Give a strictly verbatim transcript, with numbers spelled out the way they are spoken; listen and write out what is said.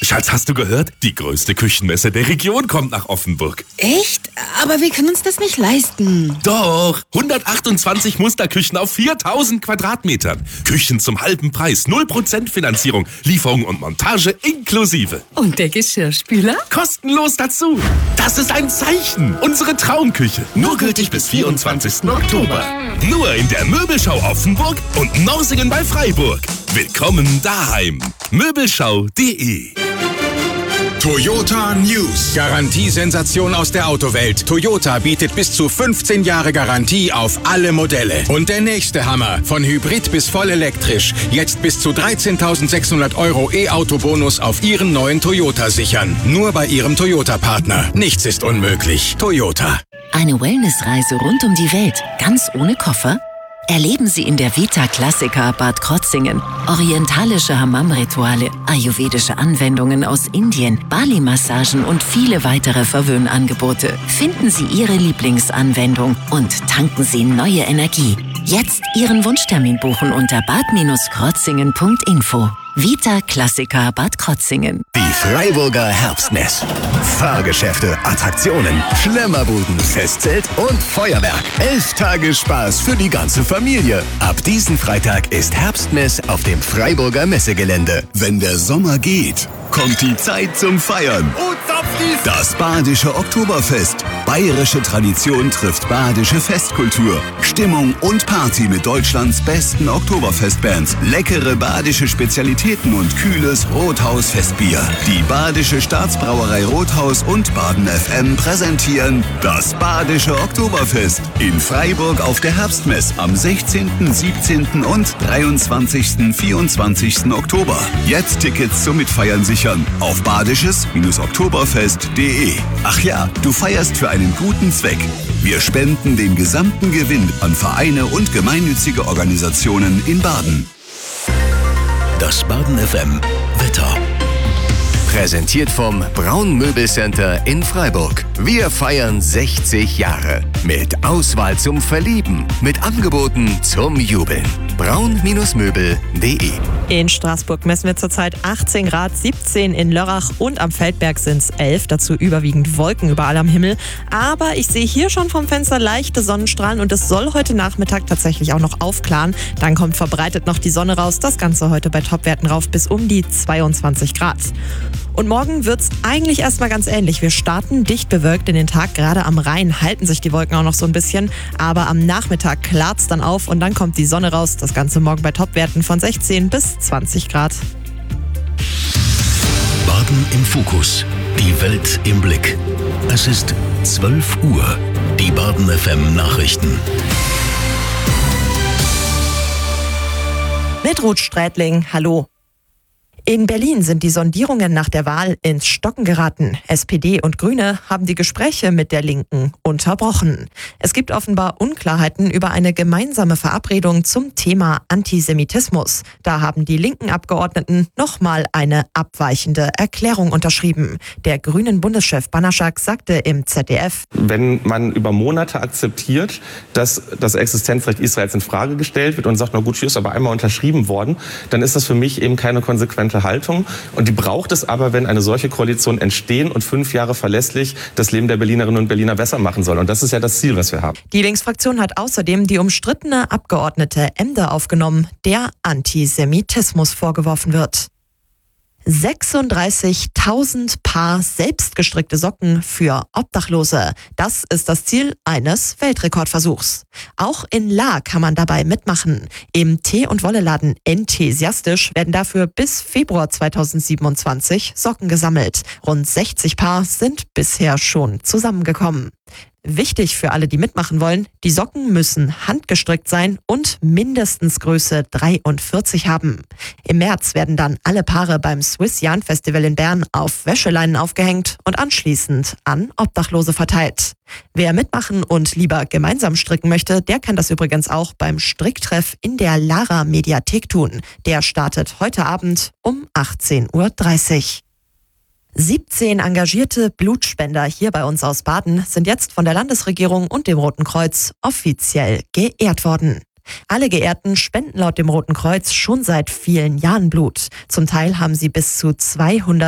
Schatz, hast du gehört? Die größte Küchenmesse der Region kommt nach Offenburg. Echt? Aber wir können uns das nicht leisten. Doch, hundertachtundzwanzig Musterküchen auf viertausend Quadratmetern. Küchen zum halben Preis, null Prozent Finanzierung, Lieferung und Montage inklusive. Und der Geschirrspüler? Kostenlos dazu. Das ist ein Zeichen. Unsere Traumküche. Nur gültig bis vierundzwanzigsten Oktober. Nur in der Möbelschau Offenburg und Norsingen bei Freiburg. Willkommen daheim. Möbelschau punkt de. Toyota News. Garantiesensation aus der Autowelt. Toyota bietet bis zu fünfzehn Jahre Garantie auf alle Modelle. Und der nächste Hammer. Von Hybrid bis voll elektrisch. Jetzt bis zu dreizehntausendsechshundert Euro E-Auto-Bonus auf Ihren neuen Toyota sichern. Nur bei Ihrem Toyota-Partner. Nichts ist unmöglich. Toyota. Eine Wellnessreise rund um die Welt. Ganz ohne Koffer? Erleben Sie in der Vita Classica Bad Krotzingen orientalische Hammam-Rituale, ayurvedische Anwendungen aus Indien, Bali-Massagen und viele weitere Verwöhnangebote. Finden Sie Ihre Lieblingsanwendung und tanken Sie neue Energie. Jetzt Ihren Wunschtermin buchen unter bad krotzingen punkt info. Vita Classica Bad Krotzingen. Die Freiburger Herbstmess. Fahrgeschäfte, Attraktionen, Schlemmerbuden, Festzelt und Feuerwerk. Elf Tage Spaß für die ganze Familie. Ab diesen Freitag ist Herbstmess auf dem Freiburger Messegelände. Wenn der Sommer geht, kommt die Zeit zum Feiern. Das Badische Oktoberfest. Bayerische Tradition trifft badische Festkultur. Stimmung und Party mit Deutschlands besten Oktoberfestbands. Leckere badische Spezialitäten und kühles Rothaus-Festbier. Die Badische Staatsbrauerei Rothaus und Baden F M präsentieren das Badische Oktoberfest in Freiburg auf der Herbstmess am sechzehnten, siebzehnten und dreiundzwanzigsten, vierundzwanzigsten Oktober. Jetzt Tickets zum Mitfeiern sichern auf badisches Oktoberfest punkt de. Ach ja, du feierst für einen guten Zweck. Wir spenden den gesamten Gewinn an Vereine und gemeinnützige Organisationen in Baden. Das Baden F M Wetter. Präsentiert vom Braun Möbelcenter in Freiburg. Wir feiern sechzig Jahre. Mit Auswahl zum Verlieben. Mit Angeboten zum Jubeln. braun Möbel punkt de. In Straßburg messen wir zurzeit achtzehn Grad, siebzehn in Lörrach und am Feldberg sind es elf. Dazu überwiegend Wolken überall am Himmel. Aber ich sehe hier schon vom Fenster leichte Sonnenstrahlen und es soll heute Nachmittag tatsächlich auch noch aufklaren. Dann kommt verbreitet noch die Sonne raus. Das Ganze heute bei Topwerten rauf bis um die zweiundzwanzig Grad. Und morgen wird's eigentlich erstmal ganz ähnlich. Wir starten dicht bewölkt in den Tag. Gerade am Rhein halten sich die Wolken auch noch so ein bisschen. Aber am Nachmittag klart's dann auf und dann kommt die Sonne raus. Das Ganze morgen bei Topwerten von sechzehn bis zwanzig Grad. Baden im Fokus. Die Welt im Blick. Es ist zwölf Uhr. Die Baden F M Nachrichten. Mit Ruth Strätling, hallo. In Berlin sind die Sondierungen nach der Wahl ins Stocken geraten. S P D und Grüne haben die Gespräche mit der Linken unterbrochen. Es gibt offenbar Unklarheiten über eine gemeinsame Verabredung zum Thema Antisemitismus. Da haben die linken Abgeordneten nochmal eine abweichende Erklärung unterschrieben. Der grünen Bundeschef Banaschak sagte im Z D F: Wenn man über Monate akzeptiert, dass das Existenzrecht Israels in Frage gestellt wird und sagt, na gut, hier ist aber einmal unterschrieben worden, dann ist das für mich eben keine konsequente Haltung. Und die braucht es aber, wenn eine solche Koalition entstehen und fünf Jahre verlässlich das Leben der Berlinerinnen und Berliner besser machen soll. Und das ist ja das Ziel, was wir haben. Die Linksfraktion hat außerdem die umstrittene Abgeordnete Emde aufgenommen, der Antisemitismus vorgeworfen wird. sechsunddreißigtausend Paar selbstgestrickte Socken für Obdachlose. Das ist das Ziel eines Weltrekordversuchs. Auch in Lahr kann man dabei mitmachen. Im Tee- und Wolleladen Enthusiastisch werden dafür bis Februar zweitausendsiebenundzwanzig Socken gesammelt. Rund sechzig Paar sind bisher schon zusammengekommen. Wichtig für alle, die mitmachen wollen, die Socken müssen handgestrickt sein und mindestens Größe dreiundvierzig haben. Im März werden dann alle Paare beim Swiss Yarn Festival in Bern auf Wäscheleinen aufgehängt und anschließend an Obdachlose verteilt. Wer mitmachen und lieber gemeinsam stricken möchte, der kann das übrigens auch beim Stricktreff in der Lara Mediathek tun. Der startet heute Abend um achtzehn Uhr dreißig. siebzehn engagierte Blutspender hier bei uns aus Baden sind jetzt von der Landesregierung und dem Roten Kreuz offiziell geehrt worden. Alle Geehrten spenden laut dem Roten Kreuz schon seit vielen Jahren Blut. Zum Teil haben sie bis zu zweihundert